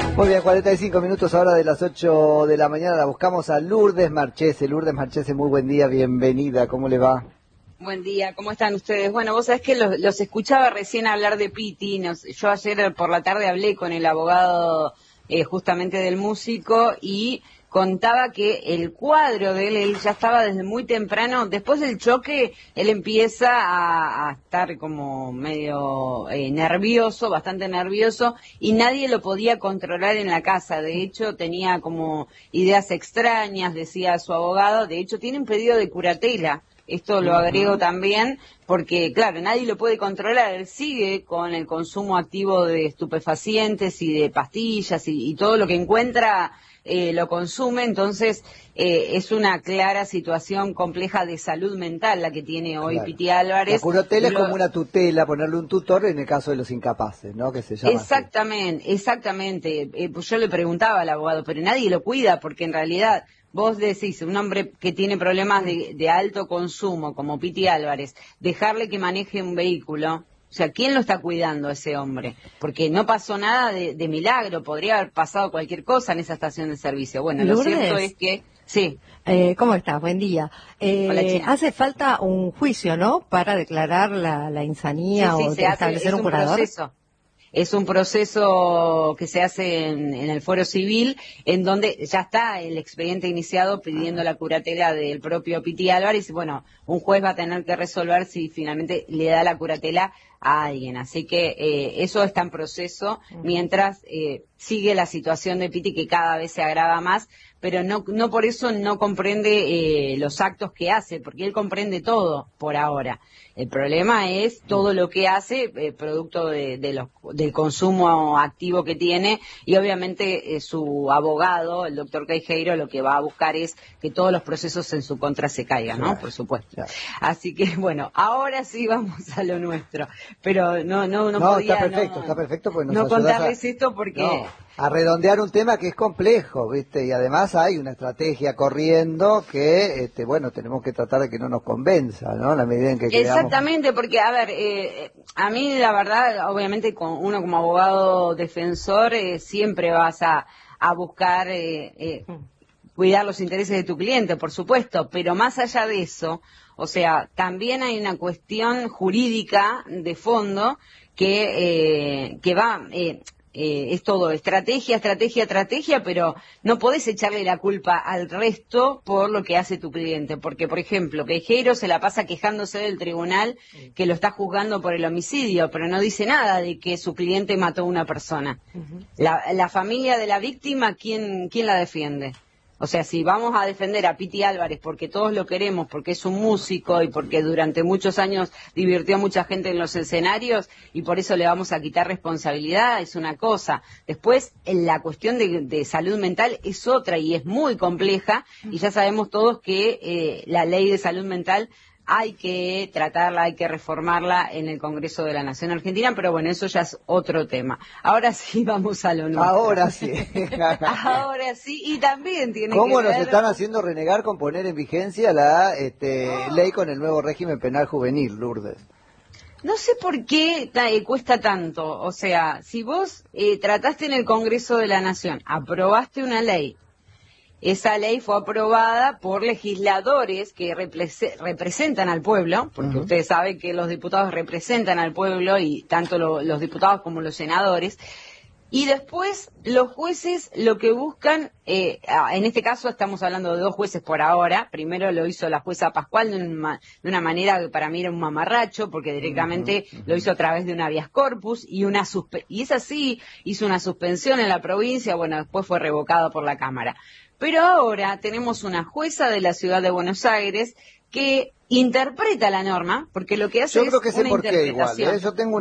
Muy bien, 45 minutos ahora de las 8 de la mañana. La buscamos a Lourdes Marchese. Lourdes Marchese, muy buen día, bienvenida. ¿Cómo le va? Buen día, ¿cómo están ustedes? Bueno, vos sabés que los escuchaba recién hablar de Piti. Yo ayer por la tarde hablé con el abogado justamente del músico y contaba que el cuadro de él ya estaba desde muy temprano. Después del choque, él empieza a estar como medio nervioso, bastante nervioso, y nadie lo podía controlar en la casa. De hecho, tenía como ideas extrañas, decía su abogado. De hecho, tiene un pedido de curatela. Esto lo agrego también porque, claro, nadie lo puede controlar. Él sigue con el consumo activo de estupefacientes y de pastillas y todo lo que encuentra lo consume. Entonces, es una clara situación compleja de salud mental la que tiene hoy Piti Álvarez. La curatela es como una tutela, ponerle un tutor en el caso de los incapaces, ¿no? Que se llama exactamente, así. Exactamente. Pues yo le preguntaba al abogado, pero nadie lo cuida porque en realidad... Vos decís, un hombre que tiene problemas de alto consumo, como Piti Álvarez, dejarle que maneje un vehículo, o sea, ¿quién lo está cuidando a ese hombre? Porque no pasó nada de milagro, podría haber pasado cualquier cosa en esa estación de servicio. Bueno, Lourdes, lo cierto es que... Sí. ¿Cómo estás? Buen día. Hola, China. Hace falta un juicio, ¿no?, para declarar la insanía o establecer un curador. Proceso. Es un proceso que se hace en el Fuero Civil, en donde ya está el expediente iniciado pidiendo la curatela del propio Piti Álvarez. Y bueno, un juez va a tener que resolver si finalmente le da la curatela a alguien. Así que eso está en proceso, mientras sigue la situación de Piti, que cada vez se agrava más, pero no por eso no comprende los actos que hace, porque él comprende todo por ahora. El problema es todo lo que hace, producto del consumo activo que tiene, y obviamente su abogado, el doctor Queijeiro, lo que va a buscar es que todos los procesos en su contra se caigan, ¿no? Por supuesto. Claro. Así que, bueno, ahora sí vamos a lo nuestro. Pero no podía... Está perfecto, pues no contarles esto porque... a redondear un tema que es complejo, ¿viste? Y además hay una estrategia corriendo que, bueno, tenemos que tratar de que no nos convenza, ¿no? La medida en que Exactamente, porque, a ver, a mí la verdad, obviamente, uno como abogado defensor, siempre vas a buscar cuidar los intereses de tu cliente, por supuesto, pero más allá de eso, o sea, también hay una cuestión jurídica de fondo que va... es todo estrategia, pero no podés echarle la culpa al resto por lo que hace tu cliente, porque, por ejemplo, Queijeiro se la pasa quejándose del tribunal que lo está juzgando por el homicidio, pero no dice nada de que su cliente mató a una persona. La familia de la víctima, ¿quién la defiende? O sea, si vamos a defender a Piti Álvarez porque todos lo queremos, porque es un músico y porque durante muchos años divirtió a mucha gente en los escenarios y por eso le vamos a quitar responsabilidad, es una cosa. Después, la cuestión de salud mental es otra y es muy compleja, y ya sabemos todos que la ley de salud mental hay que tratarla, hay que reformarla en el Congreso de la Nación Argentina, pero bueno, eso ya es otro tema. Ahora sí vamos a lo nuestro. Ahora sí. Ahora sí, y también tiene ¿Cómo que ver... nos están haciendo renegar con poner en vigencia la ley con el nuevo régimen penal juvenil, Lourdes? No sé por qué cuesta tanto. O sea, si vos trataste en el Congreso de la Nación, aprobaste una ley, esa ley fue aprobada por legisladores que representan al pueblo, porque ustedes saben que los diputados representan al pueblo, y tanto los diputados como los senadores. Y después los jueces lo que buscan, en este caso estamos hablando de dos jueces por ahora. Primero lo hizo la jueza Pascual de una manera que para mí era un mamarracho, porque directamente lo hizo a través de un habeas corpus y es así, hizo una suspensión en la provincia. Bueno, después fue revocado por la Cámara. Pero ahora tenemos una jueza de la ciudad de Buenos Aires que interpreta la norma, porque lo que hace es una interpretación. Yo tengo